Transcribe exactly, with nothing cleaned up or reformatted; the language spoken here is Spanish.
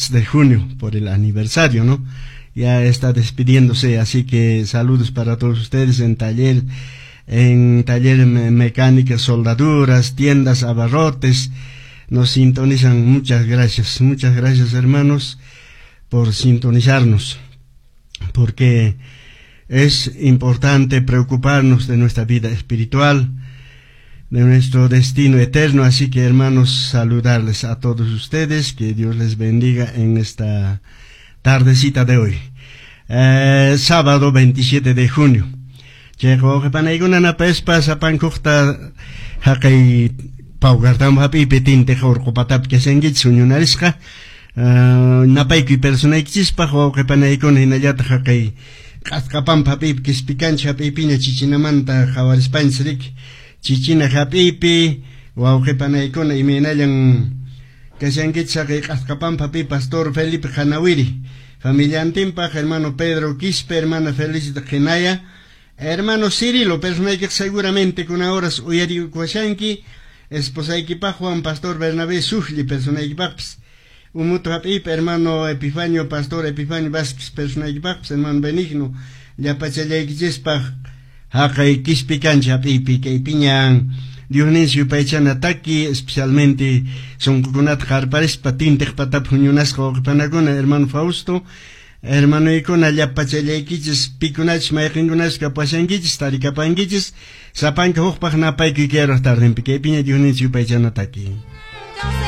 dos de junio, por el aniversario, ¿no? Ya está despidiéndose, así que saludos para todos ustedes en taller, en taller mecánica, soldaduras, tiendas, abarrotes, nos sintonizan. Muchas gracias, muchas gracias hermanos por sintonizarnos, porque es importante preocuparnos de nuestra vida espiritual, de nuestro destino eterno. Así que hermanos, saludarles a todos ustedes, que Dios les bendiga en esta tardecita de hoy, eh, sábado veintisiete de junio. Checo que panaiguna na pespa sa pankukta hakay paugartam hapi petinte jorko patap que sengit sunyunariska napay ki personay kispa ho que panaikon hinayat hakay kaskapam papi kispikan hapi pinya chichinamanta jawaris pansrik chichina hapipi wow que panaikon imenayang que sengit sa kay kaskapam papi pastor Felipe Janawiri, familia Antimpa, hermano Pedro Quispe, hermana Felicita Genaya, hermano Cirilo, personal que seguramente con horas uyari kwashanki, esposa equipa Juan Pastor Bernabé Sujli, personal equipaps, umuto hapip, hermano Epifanio, Pastor Epifanio Vázquez, personal equipaps, hermano Benigno, ya pachaya equispa, haka equispicancha hapipi, que piñan, Dionisio Paichana Taki, especialmente son cucunat harpares patinte patap hunyunasco panagona, hermano Fausto, hermano Icona ya pachalequiches picunach maekingunas capasanguiches taricapanguiches sapanca hojpag napay que quiero estar en pique piña Dionisio Paichana Taki.